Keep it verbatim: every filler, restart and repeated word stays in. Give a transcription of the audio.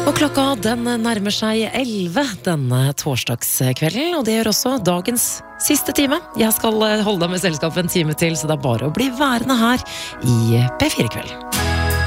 Og klokka den nærmer seg elleve denne torsdagskvelden, og det gjør også dagens siste time. Jeg skal holde deg med selskap en time til, så det er bare å bli værende her i P fire Kveld.